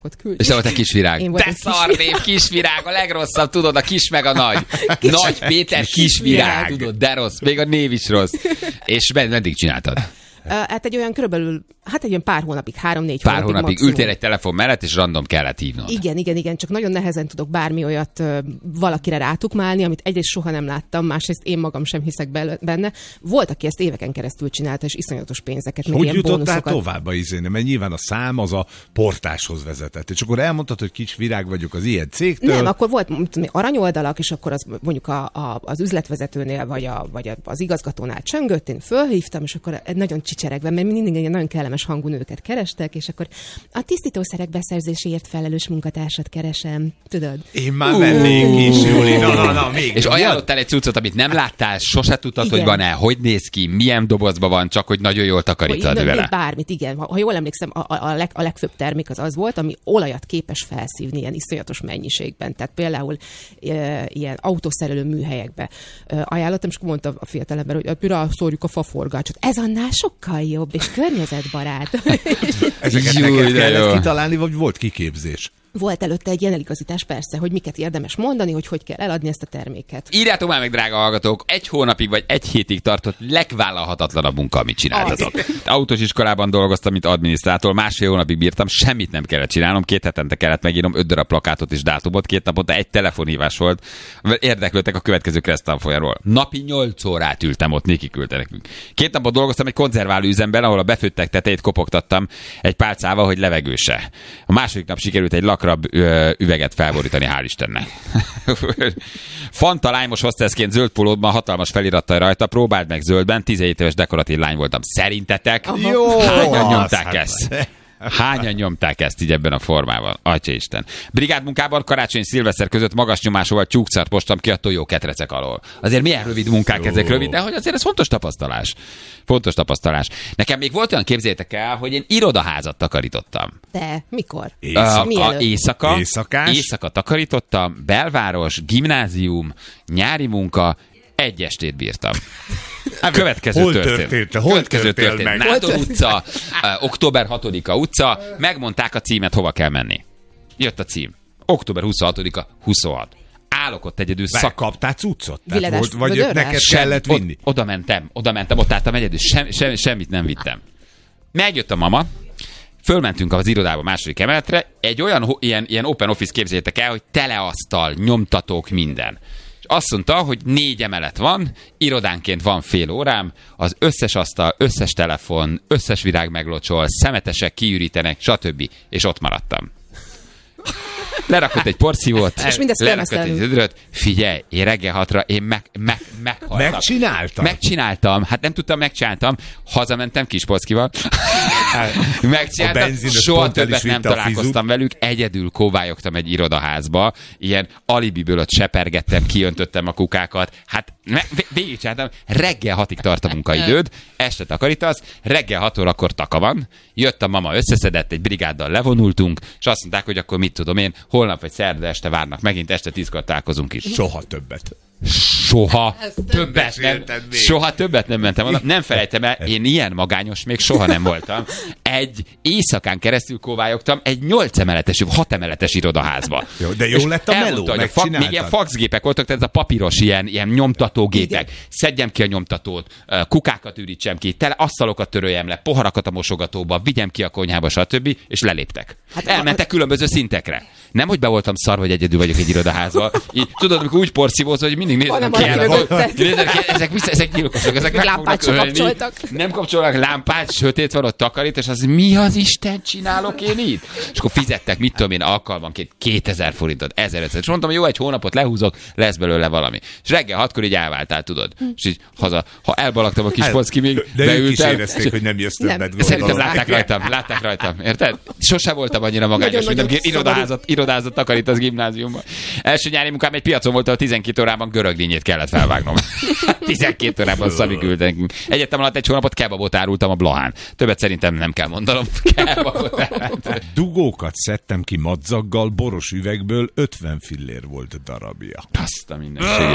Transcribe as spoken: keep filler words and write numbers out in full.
És te volt a kisvirág. De szarnév, kisvirág, a legrosszabb, tudod, a kis meg a nagy. Kis... Nagy Péter, kisvirág, tudod, de rossz, még a név is rossz. És meddig csináltad? Hát egy olyan körülbelül, hát egy olyan pár hónapig, három-négy pár hónapig. hónapig ültél egy telefon mellett, és random kellett hívnod. Igen, igen, igen, csak nagyon nehezen tudok bármi olyat uh, valakire rátukmálni, amit egyrészt soha nem láttam, másrészt én magam sem hiszek benne. Volt, aki ezt éveken keresztül csinálta, és iszonyatos pénzeket, meg hogy ilyen jutottál bónuszokat. tovább a izéne? Mert nyilván a szám az a portáshoz vezetett. És akkor elmondtad, hogy kis virág vagyok az ilyen cégtől. Nem, akkor volt tudom, aranyoldalak, és akkor az mondjuk a, a, az üzletvezetőnél, vagy, a, vagy az igazgatónál csöngött, én fölhívtam, és akkor nagyon csicseregve, mert mindig egy nagyon kellemes hangú nőket kerestek, és akkor a tisztítószerek beszerzéséért felelős munkatársat keresem, tudod? Én már vennék is, Júli, na, na, na, még. És ajánlottál egy cuccot, amit nem láttál, sose tudtad, igen, hogy van-e, hogy néz ki, milyen dobozban van, csak hogy nagyon jól takarítod hogy, vele. Bármit, igen. Ha, ha jól emlékszem, a, a, leg, a legfőbb termék az az volt, ami olajat képes felszívni ilyen iszonyatos mennyiségben. Tehát például e, ilyen autószerelő műhelyekbe e, ajánlottam, és mondta a fiatalember, hogy rászórjuk a faforgácsot. Ez annál sokkal jobb, és környezetbarát. Ezeket Jó, neked kellett jó. kitalálni, vagy volt kiképzés? Volt előtte egy ilyen eligazítás, persze, hogy miket érdemes mondani, hogy hogy kell eladni ezt a terméket. Írjátok már meg, drága hallgatók, egy hónapig vagy egy hétig tartott legvállalhatatlanabb munka, amit csináltatok. Autós iskolában dolgoztam, mint adminisztrátor, másfél hónapig bírtam, semmit nem kellett csinálnom, két hetente kellett megírnom öt darab plakátot és dátumot, két naponta egy telefonhívás volt, érdeklődtek a következő kereszttanfolyamról. Napi nyolc órát ültem ott, Niki küldte nekünk. Két napot dolgoztam egy konzerváló üzemben, ahol a befőttek tetejét kopogtattam egy pálcával, hogy levegőse. A második nap sikerült egy lakrab üveget felborítani, hál' Istennek. Fanta lánymos hostessként zöld pólódban hatalmas felirattal rajta, próbáld meg zöldben, tizenhét éves dekoratív lány voltam. Szerintetek Jó, hányan nyomták hát, ezt? Hányan nyomták ezt így ebben a formában? Atyaisten. Brigádmunkában karácsony szilveszter között magas nyomásúval tyúkcart postam ki a tojóketrecek alól. Azért milyen rövid munkák ezek, rövid, de hogy azért ez fontos tapasztalás. Fontos tapasztalás. Nekem még volt olyan, képzeljétek el, hogy én irodaházat takarítottam. De mikor? Éjszaka, Mielőtt? éjszaka, Éjszakás? éjszaka takarítottam, belváros, gimnázium, nyári munka, egy estét bírtam. Következő hol történt. történt? Hol Következő történt történt. meg? Nádor utca, uh, október hatodika utca, megmondták a címet, hova kell menni. Jött a cím. október huszonhatodika huszonhat. Állok ott egyedül szak... Megkaptál cuccot? Tehát Viledes volt, vagy vödörrel? neked Semmi. kellett vinni? Od- oda mentem, oda mentem, ott álltam egyedül, sem, sem, semmit nem vittem. Megjött a mama, fölmentünk az irodába második emeletre, egy olyan ilyen, ilyen open office, képzeljétek el, hogy teleasztal, nyomtatók, minden. És azt mondta, hogy négy emelet van, irodánként van fél órám, az összes asztal, összes telefon, összes virág meglocsol, szemetesek kiürítenek, stb. És ott maradtam. Lerakott egy porszívót, és mindezt lerakott egy zöldröt. Figyelj, én reggel hatra, én meg, meg, meghaltam. Megcsináltam? Megcsináltam, hát nem tudtam, megcsináltam. Hazamentem Kispolckival. Megcsináltam, soha többet nem találkoztam velük, egyedül kóvályogtam egy irodaházba, ilyen alibiből ott sepergettem, kiöntöttem a kukákat, hát végigcsináltam, reggel hatig tart a munkaidőd, este takarítasz, reggel hat órakor taka van, jött a mama, összeszedett, egy brigáddal levonultunk, és azt mondták, hogy akkor mit tudom én, holnap vagy szerda este várnak megint, este tízkor találkozunk is. Soha többet. Soha többet nem, soha többet nem mentem oda. Nem felejtem el, én ilyen magányos még soha nem voltam. Egy éjszakán keresztül kóvályogtam egy nyolc emeletes, hat emeletes irodaházba. Jó, de jó lett a meló, hogy a fa- még ilyen faxgépek voltak, tehát ez a papíros ilyen, ilyen nyomtatógépek. Igen. Szedjem ki a nyomtatót, kukákat ürítsem ki, tele asztalokat töröljem le, poharakat a mosogatóba, vigyem ki a konyhába, stb. És leléptek. Hát elmentek a... különböző szintekre. Nem, hogy be voltam szar, hogy egyedül vagyok egy irodaházba. Így, tudod, amikor úgy porszívózol, hogy mindig nézem ki el. Ezek, ezek gyilkosok, ezek meg fognak ölni. Nem kapcsolnak lámpát, sötét van, ott takarít, és az mi az Isten csinálok én itt? És akkor fizettek, mit tudom én, alkalmanként kétezer forintot, ezer-ötszáz. És mondtam, hogy jó, egy hónapot lehúzok, lesz belőle valami. És reggel hatkor így elváltál, tudod. És így haza, ha elbalagtam a Kispolcki, még de beültem. De ők is érezték, hogy nem jössz többet. Szerintem látták rajtam, látták rajtam, érted? Sose voltam annyira magányos, mint amikor irodaházat, irodaházat takarít az gimnáziumban. Első nyári munkám egy piacon volt, ahol tizenkét órában göröglényét kellett felvágnom. tizenkét órában szavig ültek. Egyetem alatt egy hónapot kebabot árultam a Blahán. Többet szerintem nem kell mondanom. Kebabot Dugókat szedtem ki madzaggal, boros üvegből, ötven fillér volt darabja. Azt a mindenségét.